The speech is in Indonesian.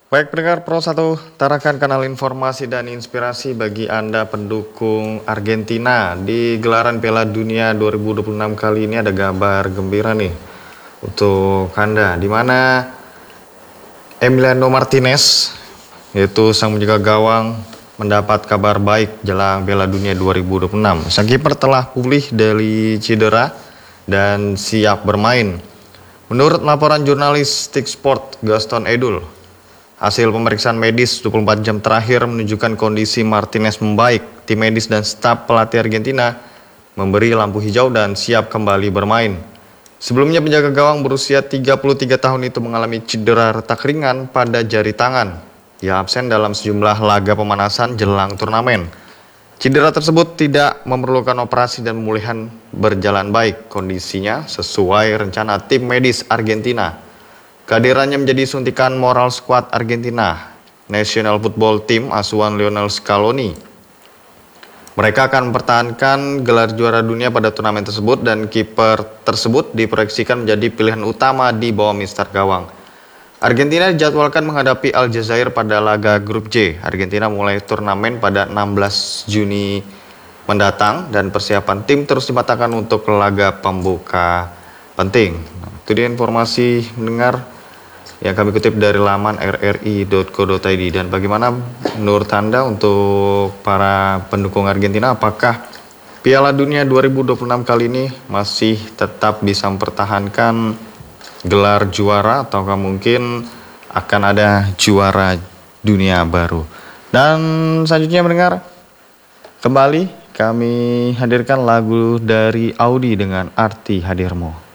Baik pendengar Pro 1, tarakan kanal informasi dan inspirasi bagi Anda pendukung Argentina. Di gelaran Piala Dunia 2026 kali ini ada kabar gembira nih untuk Anda, di mana Emiliano Martinez, yaitu sang penjaga gawang, mendapat kabar baik jelang Piala Dunia 2026. Sang kiper telah pulih dari cedera dan siap bermain. Menurut laporan jurnalis Stick Sport Gaston Edul, hasil pemeriksaan medis 24 jam terakhir menunjukkan kondisi Martinez membaik. Tim medis dan staf pelatih Argentina memberi lampu hijau dan siap kembali bermain. Sebelumnya penjaga gawang berusia 33 tahun itu mengalami cedera retak ringan pada jari tangan. Ia absen dalam sejumlah laga pemanasan jelang turnamen. Cedera tersebut tidak memerlukan operasi dan pemulihan berjalan baik. Kondisinya sesuai rencana tim medis Argentina. Kehadirannya menjadi suntikan moral skuad Argentina National Football Team asuhan Lionel Scaloni. Mereka akan mempertahankan gelar juara dunia pada turnamen tersebut dan kiper tersebut diproyeksikan menjadi pilihan utama di bawah mister gawang. Argentina dijadwalkan menghadapi Aljazair pada laga grup J. Argentina mulai turnamen pada 16 Juni mendatang dan persiapan tim terus dimatangkan untuk laga pembuka penting. Itu dia informasi mendengar yang kami kutip dari laman rri.co.id. Dan bagaimana menurut Anda untuk para pendukung Argentina, apakah Piala Dunia 2026 kali ini masih tetap bisa mempertahankan gelar juara ataukah mungkin akan ada juara dunia baru? Dan selanjutnya mendengar, kembali kami hadirkan lagu dari Audi dengan Arti Hadirmu.